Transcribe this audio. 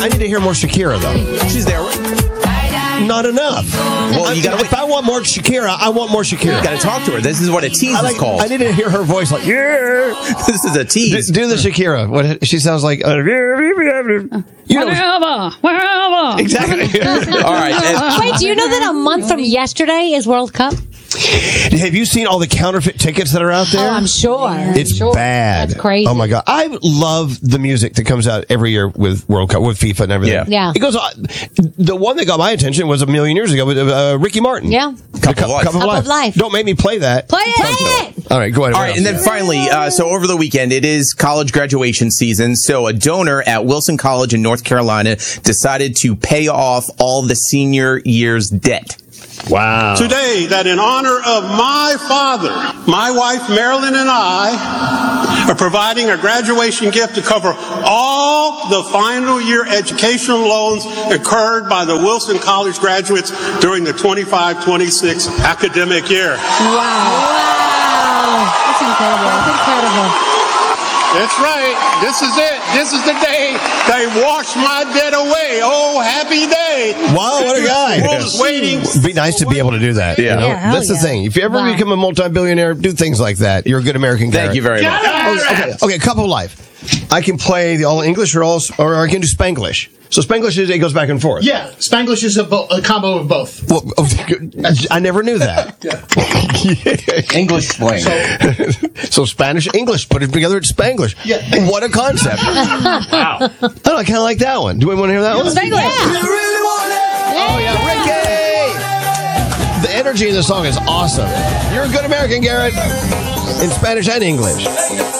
I need to hear more Shakira, though. She's there. Not enough. Well, you gotta. If I want more Shakira, I want more Shakira. You got to talk to her. This is what a tease is called. I need to hear her voice like, yeah. This is a tease. Do the Shakira. What she sounds like. Wherever. Exactly. All right. Wait, do you know that a month from yesterday is World Cup? Have you seen all the counterfeit tickets that are out there? Oh, I'm sure. It's bad. That's crazy. Oh my God. I love the music that comes out every year with World Cup, with FIFA and everything. Yeah. It goes on. The one that got my attention was a million years ago with Ricky Martin. Yeah. Cup of Life. Don't make me play that. Play it! All right, go ahead. All right, and then finally, so over the weekend, it is college graduation season. So a donor at Wilson College in North Carolina decided to pay off all the senior year's debt. Wow. Today, that in honor of my father, my wife Marilyn and I are providing a graduation gift to cover all the final year educational loans incurred by the Wilson College graduates during the 25-26 academic year. Wow. That's incredible. That's incredible. That's right. This is it. This is the day they wash my debt away. Oh, happy day. Wow, what a guy. The world is waiting. It'd be nice to be able to do that. Yeah. You know? Yeah, That's the thing. If you ever become a multi-billionaire, do things like that. You're a good American guy. Thank you very much. Okay, Cup of Life. I can play the all English or I can do Spanglish. So Spanglish it goes back and forth. Yeah, Spanglish is a combo of both. Well, I never knew that. English slang. So Spanish, English, put it together, it's Spanglish. Yeah. What a concept. Wow. I don't know, I kind of like that one. Do we want to hear that one? Spanglish. Oh, yeah, Ricky! The energy in the song is awesome. You're a good American, Garrett. In Spanish and English.